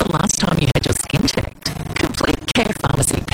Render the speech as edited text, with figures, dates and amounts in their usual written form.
last time you had your skin checked? Complete Care Pharmacy